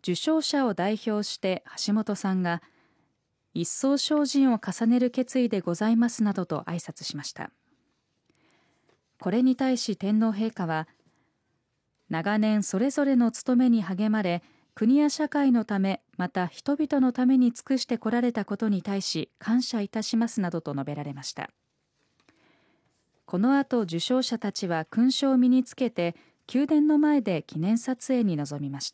受賞者を代表して橋本さんが一層精進を重ねる決意でございますなどと挨拶しました。これに対し天皇陛下は、長年それぞれの務めに励まれ、国や社会のため、また人々のために尽くしてこられたことに対し感謝いたしますなどと述べられました。この後、受賞者たちは勲章を身につけて宮殿の前で記念撮影に臨みました。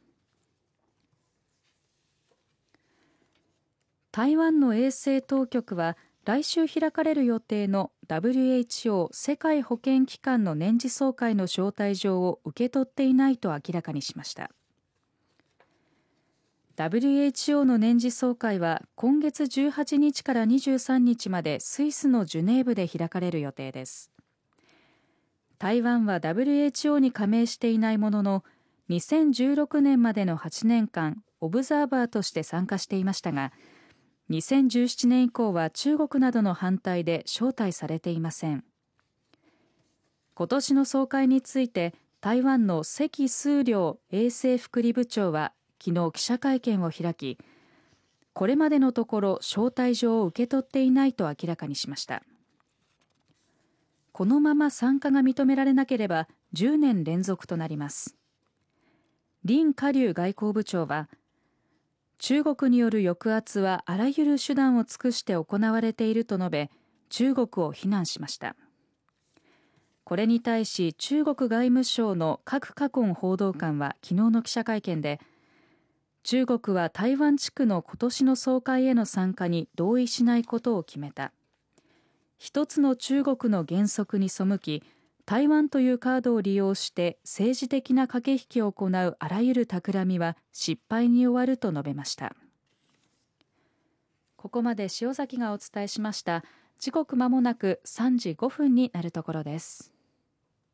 台湾の衛生当局は来週開かれる予定の WHO 世界保健機関の年次総会の招待状を受け取っていないと明らかにしました。WHO の年次総会は今月18日から23日までスイスのジュネーブで開かれる予定です。台湾は WHO に加盟していないものの、2016年までの8年間オブザーバーとして参加していましたが、2017年以降は中国などの反対で招待されていません。今年の総会について台湾の関数良衛生福利部長は昨日記者会見を開き、これまでのところ招待状を受け取っていないと明らかにしました。このまま参加が認められなければ10年連続となります。林華龍外交部長は、中国による抑圧はあらゆる手段を尽くして行われていると述べ、中国を非難しました。これに対し中国外務省の郭家根報道官は昨日の記者会見で、中国は台湾地区の今年の総会への参加に同意しないことを決めた。一つの中国の原則に背き、台湾というカードを利用して政治的な駆け引きを行うあらゆる企みは失敗に終わると述べました。ここまで塩崎がお伝えしました。時刻まもなく3時5分になるところです。